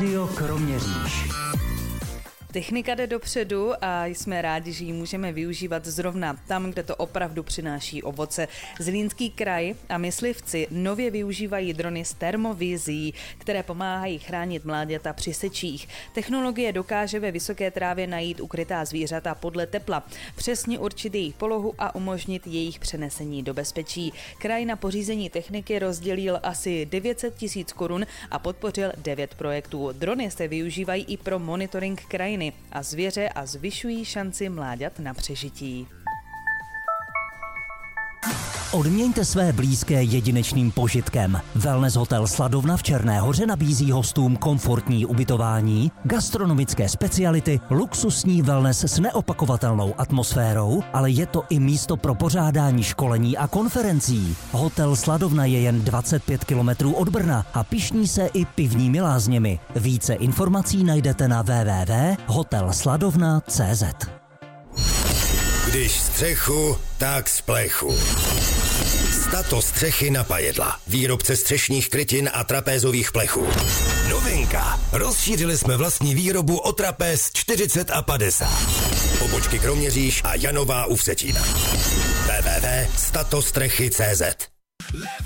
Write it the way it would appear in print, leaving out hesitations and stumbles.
Rádio Kroměříž. Technika jde dopředu a jsme rádi, že ji můžeme využívat zrovna tam, kde to opravdu přináší ovoce. Zlínský kraj a myslivci nově využívají drony s termovizí, které pomáhají chránit mláďata při sečích. Technologie dokáže ve vysoké trávě najít ukrytá zvířata podle tepla, přesně určit jejich polohu a umožnit jejich přenesení do bezpečí. Kraj na pořízení techniky rozdělil asi 900 000 korun a podpořil 9 projektů. Drony se využívají i pro monitoring krajiny a zvěře a zvyšují šanci mláďat na přežití. Odměňte své blízké jedinečným požitkem. Wellness hotel Sladovna v Černé Hoře nabízí hostům komfortní ubytování, gastronomické speciality, luxusní wellness s neopakovatelnou atmosférou, ale je to i místo pro pořádání školení a konferencí. Hotel Sladovna je jen 25 kilometrů od Brna a pyšní se i pivními lázněmi. Více informací najdete na www.hotelsladovna.cz. Když střechu, tak z plechu. Stato střechy na pajedla. Výrobce střešních krytin a trapézových plechů. Novinka. Rozšířili jsme vlastní výrobu o trapéz 40 a 50. Pobočky Kroměříž a Janová u Vsetína. www.statostrechy.cz